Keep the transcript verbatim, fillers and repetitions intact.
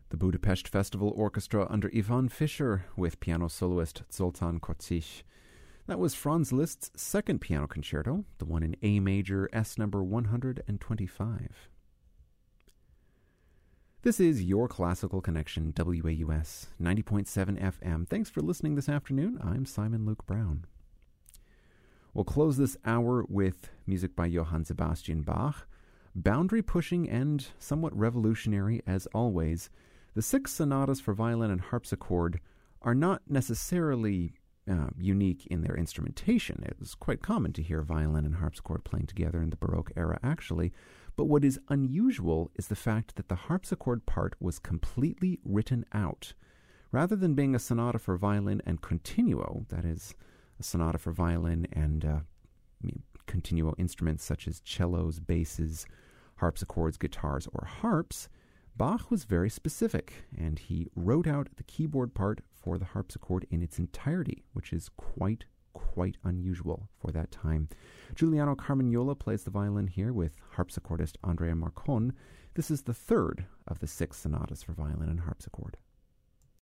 The Budapest Festival Orchestra under Ivan Fischer with piano soloist Zoltán Kocsich. That was Franz Liszt's second piano concerto, the one in A major, S number one hundred twenty-five. This is Your Classical Connection, W A U S, ninety point seven F M. Thanks for listening this afternoon. I'm Simon Luke Brown. We'll close this hour with music by Johann Sebastian Bach. Boundary-pushing and somewhat revolutionary as always, the six sonatas for violin and harpsichord are not necessarily uh, unique in their instrumentation. It was quite common to hear violin and harpsichord playing together in the Baroque era, actually. But what is unusual is the fact that the harpsichord part was completely written out. Rather than being a sonata for violin and continuo, that is, a sonata for violin and uh, continuo instruments such as cellos, basses, harpsichords, guitars, or harps, Bach was very specific, and he wrote out the keyboard part for the harpsichord in its entirety, which is quite, quite unusual for that time. Giuliano Carmagnola plays the violin here with harpsichordist Andrea Marcon. This is the third of the six sonatas for violin and harpsichord.